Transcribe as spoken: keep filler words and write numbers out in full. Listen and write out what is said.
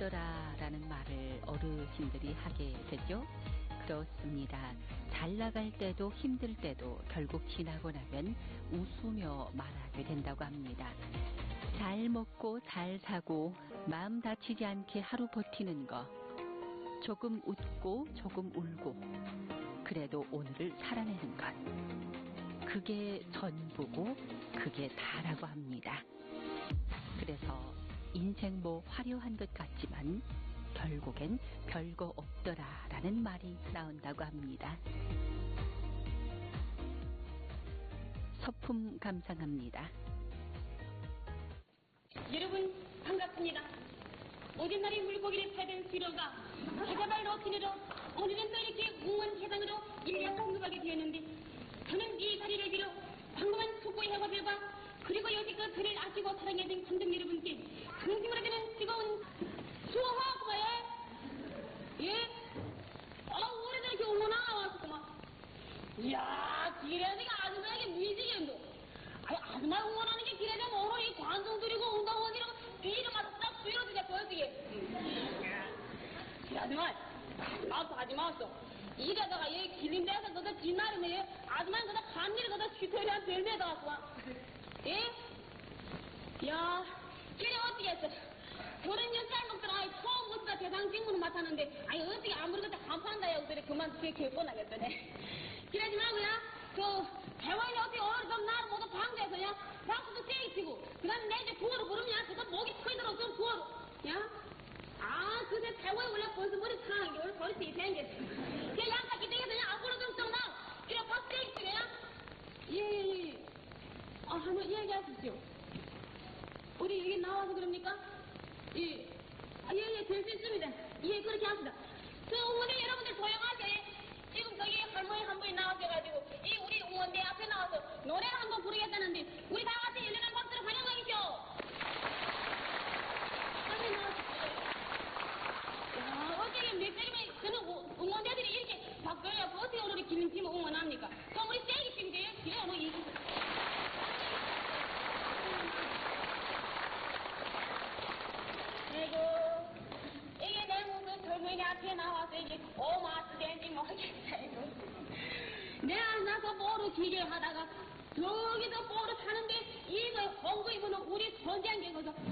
없더라 라는 말을 어르신들이 하게 되죠. 그렇습니다. 잘 나갈 때도 힘들 때도 결국 지나고 나면 웃으며 말하게 된다고 합니다. 잘 먹고 잘 사고 마음 다치지 않게 하루 버티는 거, 조금 웃고 조금 울고 그래도 오늘을 살아내는 것, 그게 전부고 그게 다라고 합니다. 그래서 인생 뭐 화려한 것 같지만 결국엔 별거 없더라 라는 말이 나온다고 합니다. 서품 감상합니다. 여러분 반갑습니다. 어제날이 물고기를 팔던 수로가 바다발 러티리로 오늘은 또 이렇게 웅원 해상으로 일량 공급하게 되었는데, 저는 이 자리를 빌어 방금한 숙고의 해고들과 그리고 여지껏 저를 아끼고 사랑해준 관중 여러분께 진심으로 드는 뜨거운 수호하고요. 예? 아, 오래전에 이렇게 응원하고 왔었구만. 이야, 기레지가 아줌마에게 미지겠노. 아니, 아줌마 응원하는 게 기레지면 오늘 이 관중들이고 운동원이라고 이름마다 딱 수요지게 보여주게. 이 아줌마, 아줌마 하지 마소. 이래다가 얘 길린 데서 너도 뒷날이네. 아줌마는 너도 간일을 너도 휘토리한 별매다 왔구만. 예? 야, 걔네 어떻게 했어? 서른 년 짤먹들 아이 처음부터 대상 직무를 맡았는데, 아니 어떻게 아무리 그때 간판다야 그래 그만 그게 개뻔하겠더네. 그러지 말고요. 그 대원이 어떻게 오늘 좀 나를 모두 방대해서 그냥 박수도 세게 치고, 그다음에 내 이제 구호를 부르면 그거 목이 트이도록 좀 구호를, 야? 아, 그새 대원이 원래 벌써 머리 상한 게 원래 벌써 이 생겼어. 그 양가 기대게 그냥 앞으로 좀 좀 나. 그래 박수 세게 치고, 야? 예, 예. 아, 한번 얘기하십시오. 우리 여기 나와서 그럽니까? 예. 아, 예, 예, 될 수 있습니다. 예, 그렇게 합시다. 그 어머니 여러분들 조용하게. 지금 저기 할머니 한 분이 나와셔가지고, 이 우리 응원대 앞에 나와서 노래를 한번 부르겠다는데, 우리 다 같이 열렬한 박수로 환영하시죠. 빨리 나와주세요. 야, 어떻게 몇 개면 저는 응원대들이 이렇게 바뀌어야 어떻게 오늘 김팀을 응원합니까? 그럼 우리 세기 팀이에요? 그래, 뭐, 이. 아이고, 이게 내 모습 젊은이 앞에 나와서 이게 오마스 된지 모르겠다, 이거. 내가 나서 뭐로 기계하다가 저기서 뭐로 사는데 이거 홍구 입은 우리 선장계 거서